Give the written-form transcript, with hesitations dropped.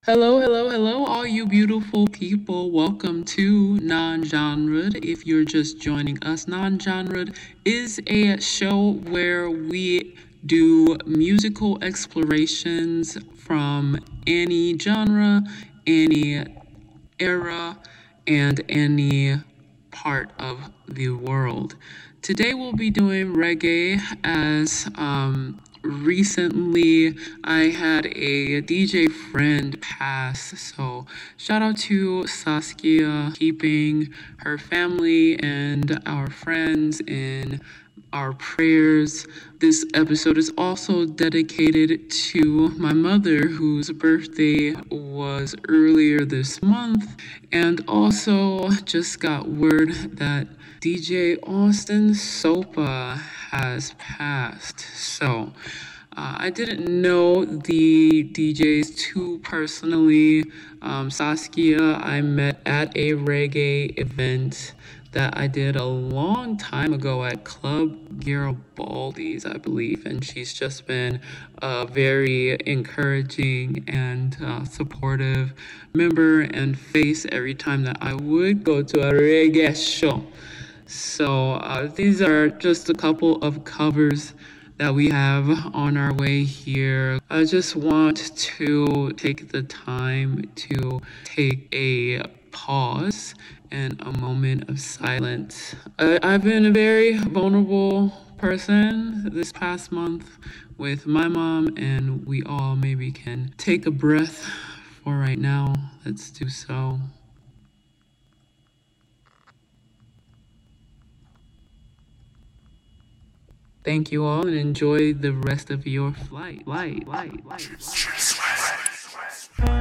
Hello, hello, hello, all you beautiful people. Welcome to Non-Genred. If you're just joining us, Non-Genred is a show where we do musical explorations from any genre, any era, and any part of the world. Today we'll be doing reggae as recently I had a DJ friend pass. So shout out to Saskia keeping her family and our friends in our prayers. This episode is also dedicated to my mother, whose birthday was earlier this month, and also just got word that DJ Austin Sopa has passed. So, I didn't know the DJs too personally. Saskia, I met at a reggae event that I did a long time ago at Club Garibaldi's, I believe, and she's just been a very encouraging and supportive member and face every time that I would go to a reggae show. So these are just a couple of covers that we have on our way here. I just want to take the time to take a pause and a moment of silence. I've been a very vulnerable person this past month with my mom, and we all maybe can take a breath for right now. Let's do so. Thank you all and enjoy the rest of your flight.